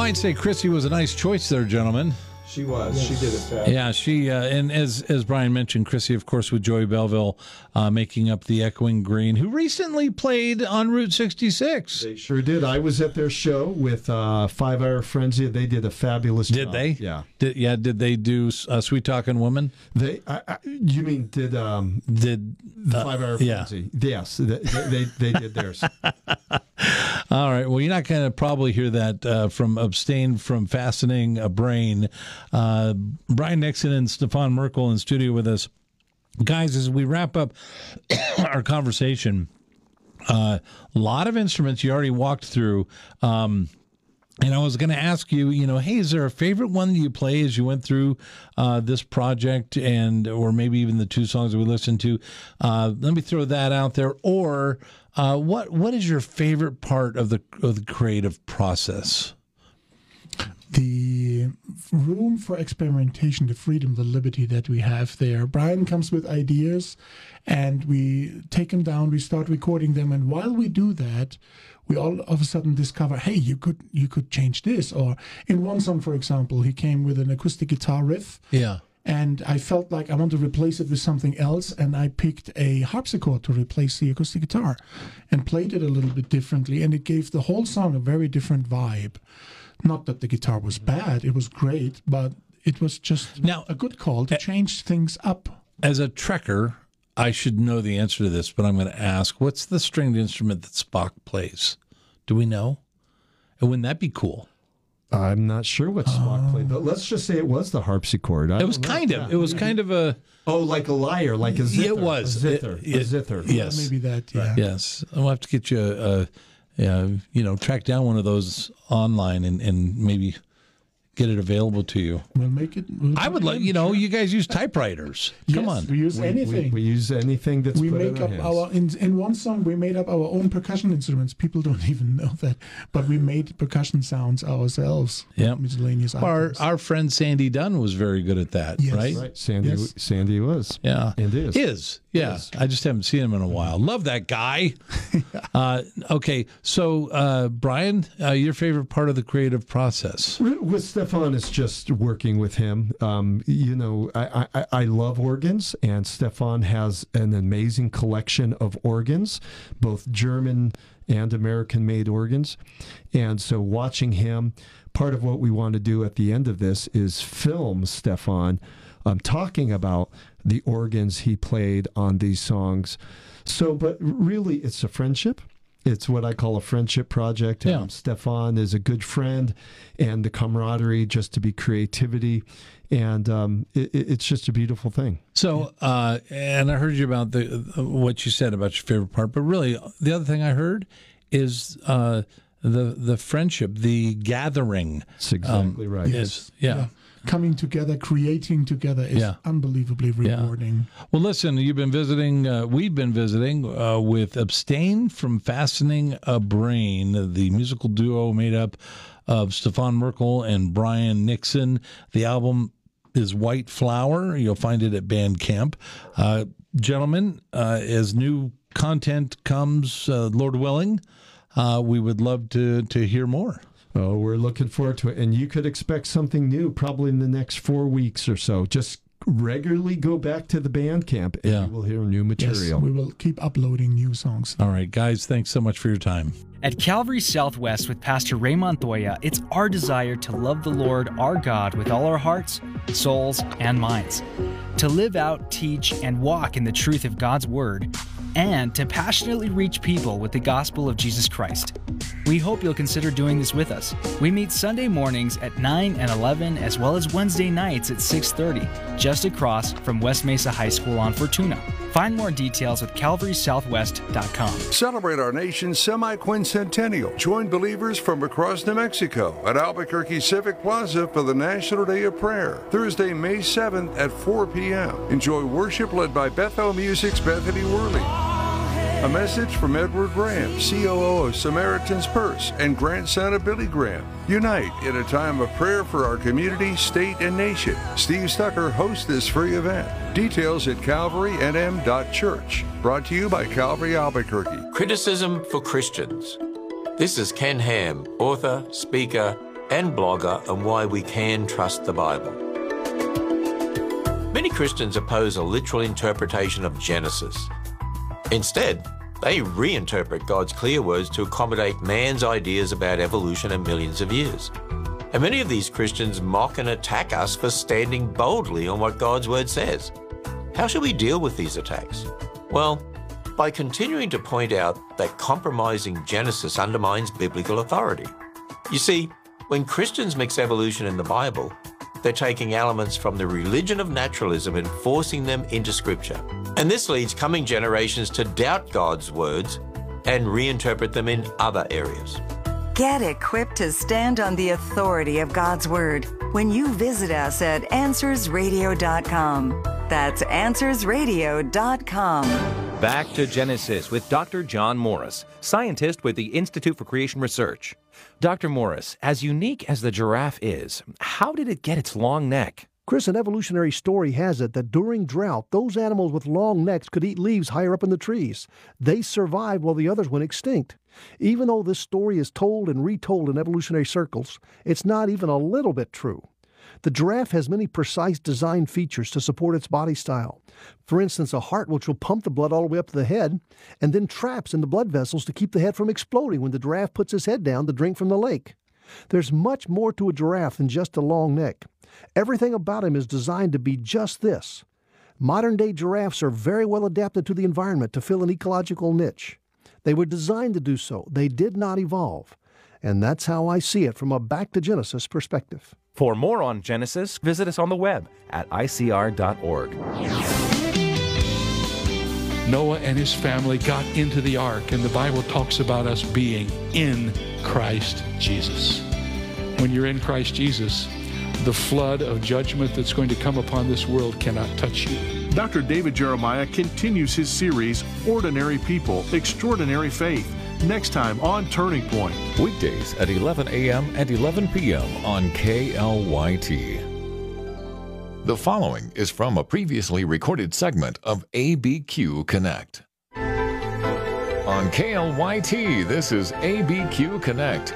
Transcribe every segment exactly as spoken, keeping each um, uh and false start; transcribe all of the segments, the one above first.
might say Chrissy was a nice choice there, gentlemen. She was. Yes. She did it fast. Yeah, she, uh, and as as Brian mentioned, Chrissy, of course, with Joey Belleville uh, making up the Echoing Green, who recently played on Route sixty-six. They sure did. I was at their show with uh, Five Hour Frenzy. They did a fabulous did job. Did they? Yeah. Did, yeah, did they do uh, Sweet Talkin' Woman? They, I, I, you mean, did... Um, did the uh, Five Hour yeah. Frenzy. Yes, they, they, they did theirs. All right. Well, you're not going to probably hear that uh, from Abstain from Fastening a Brain. Uh, Brian Nixon and Stefan Merkel in studio with us. Guys, as we wrap up our conversation, a uh, lot of instruments you already walked through. Um, and I was going to ask you, you know, hey, is there a favorite one that you play as you went through uh, this project, and or maybe even the two songs that we listened to? Uh, let me throw that out there. Or uh, what what is your favorite part of the of the creative process? The room for experimentation, the freedom, the liberty that we have there. Brian comes with ideas, and we take them down, we start recording them, and while we do that, we all of a sudden discover, hey, you could you could change this. Or in one song, for example, he came with an acoustic guitar riff. Yeah. And I felt like I want to replace it with something else, and I picked a harpsichord to replace the acoustic guitar and played it a little bit differently, and it gave the whole song a very different vibe. Not that the guitar was bad, it was great, but it was just now, a good call to change things up. As a Trekker, I should know the answer to this, but I'm going to ask, what's the stringed instrument that Spock plays? Do we know? And wouldn't that be cool? I'm not sure what Spock oh. played, but let's just say it was the harpsichord. I it was kind of. Yeah. It was kind of a... Oh, like a lyre, like a zither. It was. A zither. It, it, a zither. Yes. Yeah, maybe that, yeah. Yes. I'll have to get you a... a Yeah, you know, track down one of those online and, and maybe get it available to you. We'll make it. We'll I would like, you know, you guys use typewriters. Come yes, on. We use we, anything. We, we use anything that's we put make in our up hands. our in, in one song we made up our own percussion instruments. People don't even know that, but we made percussion sounds ourselves. Yeah, miscellaneous our items. our friend Sandy Dunn was very good at that. Yes. Right, right. Sandy, yes. Sandy was. Yeah, and is is. Yeah, is. I just haven't seen him in a while. Love that guy. uh, okay, so uh, Brian, uh, your favorite part of the creative process? With Stefan, is just working with him. Um, you know, I, I, I love organs, and Stefan has an amazing collection of organs, both German and American-made organs. And so watching him, part of what we want to do at the end of this is film Stefan um, talking about the organs he played on these songs. So, but really, it's a friendship. It's what I call a friendship project. Yeah. Um, Stefan is a good friend, and the camaraderie just to be creativity. And um, it, it's just a beautiful thing. So, uh, and I heard you about the what you said about your favorite part, but really, the other thing I heard is uh, the the friendship, the gathering. That's exactly um, right. Is, yeah. yeah. Coming together, creating together is yeah. unbelievably rewarding. Yeah. Well, listen, you've been visiting, uh, we've been visiting uh, with Abstain from Fastening a Brain, the musical duo made up of Stefan Merkel and Brian Nixon. The album is White Flower. You'll find it at Bandcamp. Uh, gentlemen, uh, as new content comes, uh, Lord willing, uh, we would love to, to hear more. Oh, we're looking forward to it. And you could expect something new probably in the next four weeks or so. Just regularly go back to the Bandcamp, and yeah. you will hear new material. Yes, we will keep uploading new songs. All right, guys, thanks so much for your time. At Calvary Southwest with Pastor Ray Montoya, it's our desire to love the Lord our God with all our hearts, souls, and minds, to live out, teach, and walk in the truth of God's Word, and to passionately reach people with the gospel of Jesus Christ. We hope you'll consider doing this with us. We meet Sunday mornings at nine and eleven, as well as Wednesday nights at six thirty, just across from West Mesa High School on Fortuna. Find more details at calvary southwest dot com. Celebrate our nation's semi-quincentennial. Join believers from across New Mexico at Albuquerque Civic Plaza for the National Day of Prayer, Thursday, May seventh at four p.m. Enjoy worship led by Bethel Music's Bethany Worley. A message from Edward Graham, C O O of Samaritan's Purse and grandson of Billy Graham. Unite in a time of prayer for our community, state, and nation. Steve Stucker hosts this free event. Details at calvary n m dot church. Brought to you by Calvary Albuquerque. Criticism for Christians. This is Ken Ham, author, speaker, and blogger on why we can trust the Bible. Many Christians oppose a literal interpretation of Genesis. Instead, they reinterpret God's clear words to accommodate man's ideas about evolution and millions of years. And many of these Christians mock and attack us for standing boldly on what God's word says. How should we deal with these attacks? Well, by continuing to point out that compromising Genesis undermines biblical authority. You see, when Christians mix evolution in the Bible, they're taking elements from the religion of naturalism and forcing them into Scripture. And this leads coming generations to doubt God's words and reinterpret them in other areas. Get equipped to stand on the authority of God's Word when you visit us at answers radio dot com. That's answers radio dot com. Back to Genesis with Doctor John Morris, scientist with the Institute for Creation Research. Doctor Morris, as unique as the giraffe is, how did it get its long neck? Chris, an evolutionary story has it that during drought, those animals with long necks could eat leaves higher up in the trees. They survived while the others went extinct. Even though this story is told and retold in evolutionary circles, it's not even a little bit true. The giraffe has many precise design features to support its body style. For instance, a heart which will pump the blood all the way up to the head, and then traps in the blood vessels to keep the head from exploding when the giraffe puts his head down to drink from the lake. There's much more to a giraffe than just a long neck. Everything about him is designed to be just this. Modern-day giraffes are very well adapted to the environment to fill an ecological niche. They were designed to do so. They did not evolve. And that's how I see it from a Back to Genesis perspective. For more on Genesis, visit us on the web at I C R dot org. Noah and his family got into the ark, and the Bible talks about us being in Christ Jesus. When you're in Christ Jesus, the flood of judgment that's going to come upon this world cannot touch you. Doctor David Jeremiah continues his series, Ordinary People, Extraordinary Faith, next time on Turning Point. Weekdays at eleven a.m. and eleven p.m. on K L Y T. The following is from a previously recorded segment of A B Q Connect. On K L Y T, this is A B Q Connect.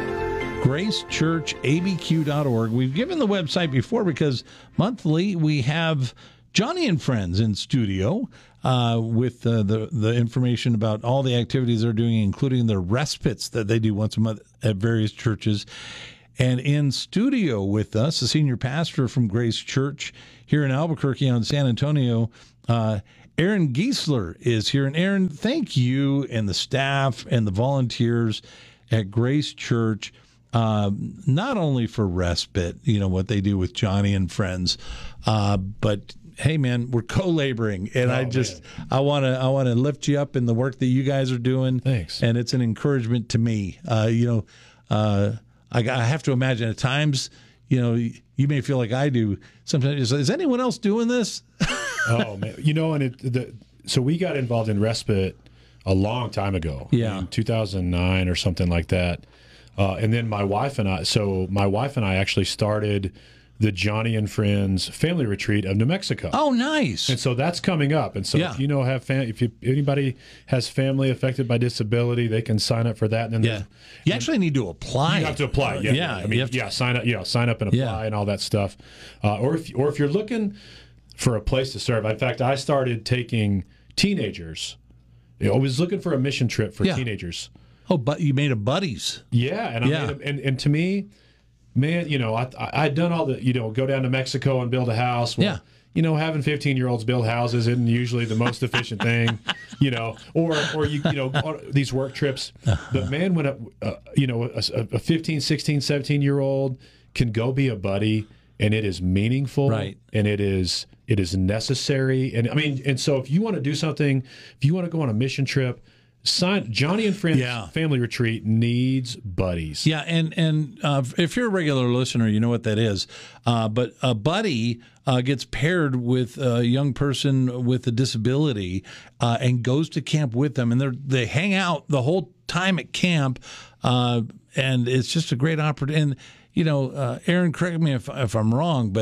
Grace Church A B Q dot org. We've given the website before because monthly we have Johnny and Friends in studio uh, with uh, the, the information about all the activities they're doing, including the respites that they do once a month at various churches. And in studio with us, the senior pastor from Grace Church here in Albuquerque on San Antonio, uh, Aaron Giesler is here. And Aaron, thank you and the staff and the volunteers at Grace Church, uh, not only for respite, you know, what they do with Johnny and Friends, uh, but hey, man, we're co-laboring, and oh, I just man. I want to I want to lift you up in the work that you guys are doing. Thanks, and it's an encouragement to me. Uh, you know, uh, I, I have to imagine at times, you know, you may feel like I do. Sometimes, is anyone else doing this? Oh man, you know, and it the, so we got involved in respite a long time ago, yeah, in two thousand nine or something like that. Uh, and then my wife and I, so my wife and I actually started the Johnny and Friends Family Retreat of New Mexico. Oh, nice! And so that's coming up. And so yeah. if you know have fam- if you, anybody has family affected by disability, they can sign up for that. And then yeah, you actually need to apply. You have to apply. Yeah, yeah. I mean, to... yeah, sign up. Yeah, sign up and apply yeah. and all that stuff. Uh, or if or if you're looking for a place to serve. In fact, I started taking teenagers. You know, I was looking for a mission trip for yeah. teenagers. Oh, but you made a buddies. Yeah, and I yeah. made a, and and to me. Man, you know, I, I, I'd done all the, you know, go down to Mexico and build a house. Well, yeah. You know, having fifteen-year-olds build houses isn't usually the most efficient thing, you know, or, or you, you know, these work trips. But man, when, a, uh, you know, a, a fifteen, sixteen, seventeen-year-old can go be a buddy, and it is meaningful, right. and it is it is necessary. And I mean, and so if you want to do something, if you want to go on a mission trip, Sign, Johnny and Friends yeah. Family Retreat needs buddies. Yeah, and and uh, if you're a regular listener, you know what that is. Uh, but a buddy uh, gets paired with a young person with a disability uh, and goes to camp with them, and they they hang out the whole time at camp, uh, and it's just a great opportunity. And you know, uh, Aaron, correct me if if I'm wrong, but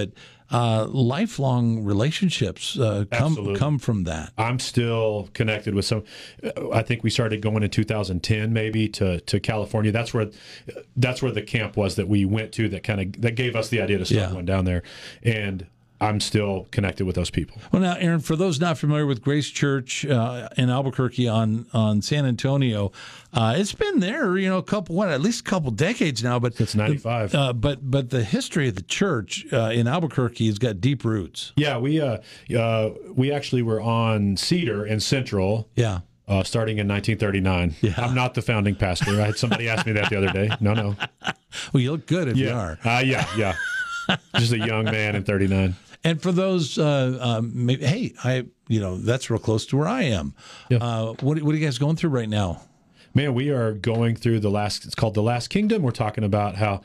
uh, lifelong relationships uh, come Absolutely. come from that. I'm still connected with some. I think we started going in two thousand ten, maybe to, to California. That's where that's where the camp was that we went to. That kind of that gave us the idea to start Yeah. going down there, and I'm still connected with those people. Well, now, Aaron, for those not familiar with Grace Church uh, in Albuquerque on on San Antonio, uh, it's been there, you know, a couple, what, at least a couple decades now. But Since ninety-five. Uh, but but the history of the church uh, in Albuquerque has got deep roots. Yeah, we uh, uh, we actually were on Cedar and Central. Yeah. Uh, starting in nineteen thirty-nine. Yeah. I'm not the founding pastor. I had somebody ask me that the other day. No, no. Well, you look good if yeah. you are. Uh, yeah, yeah. Just a young man in thirty-nine. And for those, uh, um, maybe, hey, I, you know, that's real close to where I am. Yeah. Uh, what, what are you guys going through right now? Man, we are going through the last, it's called The Last Kingdom. We're talking about how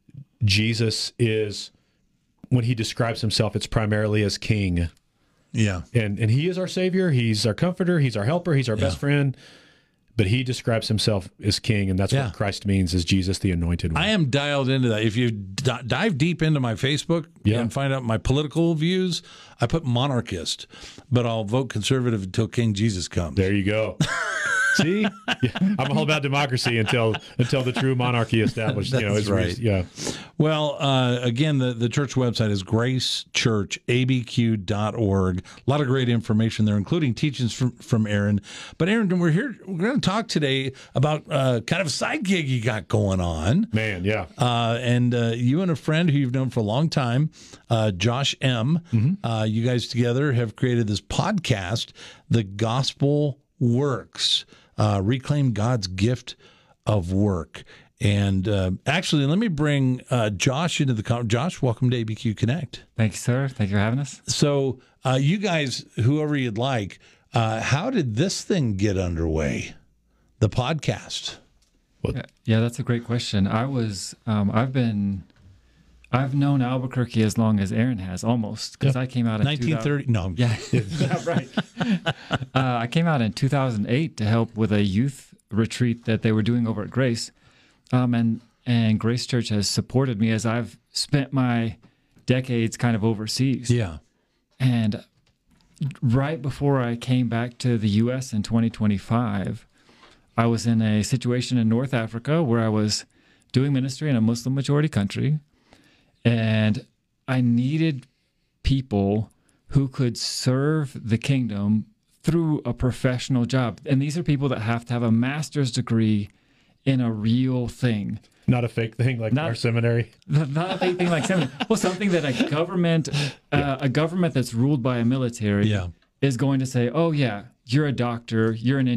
Jesus is, when he describes himself, it's primarily as king. Yeah. And and he is our savior. He's our comforter. He's our helper. He's our Yeah. best friend. But he describes himself as king, and that's Yeah. what Christ means, is Jesus the anointed one. I am dialed into that. If you d- dive deep into my Facebook Yeah. and find out my political views, I put monarchist, but I'll vote conservative until King Jesus comes. There you go. See, yeah, I'm all about democracy until until the true monarchy established. You know, That's is right. Yeah. Well, uh, again, the, the church website is grace church a b q dot org. A lot of great information there, including teachings from, from Aaron. But Aaron, we're here. We're going to talk today about uh, kind of a side gig you got going on. Man, yeah. Uh, and uh, you and a friend who you've known for a long time, uh, Josh M., Mm-hmm. uh, you guys together have created this podcast, The Gospel Works. Uh, reclaim God's gift of work. And uh, actually, let me bring uh, Josh into the con- Josh, welcome to A B Q Connect. Thank you, sir. Thank you for having us. So, uh, you guys, whoever you'd like, uh, how did this thing get underway? The podcast. Yeah, yeah, that's a great question. I was, um, I've been, I've known Albuquerque as long as Aaron has, almost, because I came out in nineteen thirty. No, Yeah, yeah, right. uh, I came out in two thousand eight to help with a youth retreat that they were doing over at Grace, um, and and Grace Church has supported me as I've spent my decades kind of overseas. Yeah, and right before I came back to the U S in twenty twenty-five, I was in a situation in North Africa where I was doing ministry in a Muslim majority country, and I needed people who could serve the kingdom through a professional job. And these are people that have to have a master's degree in a real thing. Not a fake thing like Not- our seminary. Not a big thing like seminary. Well, something that a government, uh, a government that's ruled by a military Yeah. is going to say, oh, yeah, you're a doctor, you're an